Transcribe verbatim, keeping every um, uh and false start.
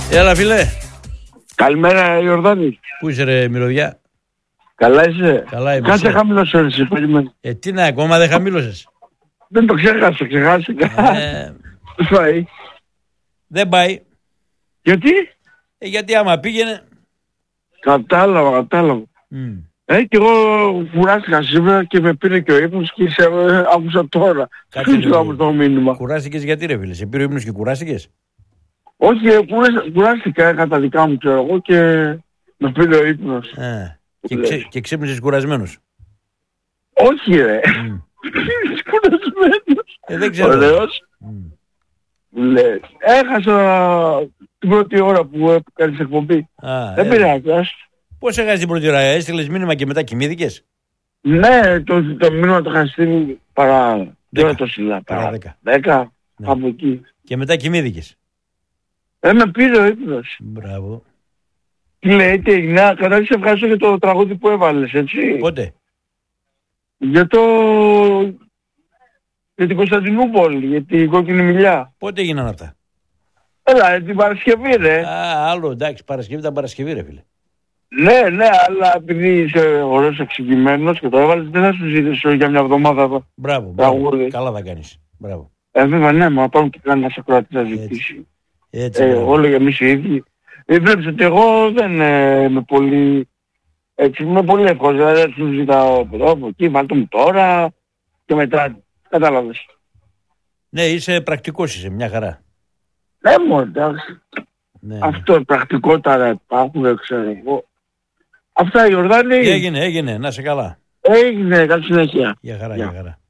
Έλα φίλε. Καλημέρα Ιορδάνη. Πού είσαι ρε μυρωδιά? Καλά είσαι? Καλά είμαι. Κάτσε χαμηλώσαι εσύ, περιμένει. Ε, τι να, ακόμα δεν χαμήλωσες? Δεν το ξέχασα, ξεχάστηκα. Ε, Πώς πάει? δεν πάει. Γιατί? Ε, γιατί άμα πήγαινε... Κατάλαβα, κατάλαβα. Mm. Ε, και εγώ κουράστηκα σήμερα και με πήρε και ο ύπνος και σε ε, άκουσα τώρα. Κάτσε Τι λίγο. το μήνυμα. Κουράστηκες γιατί ρε φίλε? Σε πήρε ο ύπνος και κουράστηκες? Όχι, ε, κουράσ- κουράστηκα κατά δικά μου ξέρω εγώ και με πήρε ο ύπνος. Α, και, Λες. ξε, και ξύπνησες κουρασμένος. Όχι ρε. Mm. Κουρασμένος. Ε, δεν ξέρω. Ωραίος. Mm. Λες. Έχασα την πρώτη ώρα που έκανες εκπομπή. Α, Δεν ε, πειράζει. ας. πώς έχασες την πρώτη ώρα? Έστειλες μήνυμα και μετά κοιμήθηκες? Ναι, το, το μήνυμα το είχα στείλει παρά... Τι Δέκα. ώρα το στείλα? Παρά Παρά δέκα. δέκα. Ναι. Από εκεί. Και μετά κοιμήθηκες? Ε, με πήρε ο ύπνος. Μπράβο. Τι λέει, τι έγινε? Καταρχήν σε ευχαριστώ για το τραγούδι που έβαλες, έτσι. Πότε? Για το... Για την Κωνσταντινούπολη, για την κόκκινη μιλιά. Πότε έγιναν αυτά? Έλα, ε, την Παρασκευή ρε. Α, άλλο εντάξει, Παρασκευή ήταν Παρασκευή ρε φίλε. Ναι, ναι, αλλά επειδή είσαι ωραίος εξηγημένος και το έβαλες, δεν θα σου ζητήσω για μια εβδομάδα. Μπράβο, Τραγούδι. μπράβο. Καλά θα κάνεις. Μπράβο. Ε, βέβαια, ναι, μα πάμε και κανένας ακροατής να ζητήσει. Έτσι. Ε, μπράβο. όλο για εμείς οι ίδιοι. Ε, βλέπεις ότι εγώ δεν ε, είμαι πολύ... Έτσι, είμαι πολύ εύκολος. Δηλαδή, δεν σου ζητάω από εδώ, από εκεί, βάλτε μου τώρα και μετά. Κατάλαβες. Ναι, είσαι πρακτικός, είσαι μια χαρά. Ναι, μου εντάξει. Ναι, ναι. Αυτό πρακτικότερα υπάρχουν, δεν ξέρω εγώ. Αυτά η Ιορδάνη. Έγινε, έγινε, να σε καλά. Έγινε, καλή συνέχεια. Για χαρά, Γεια. για χαρά.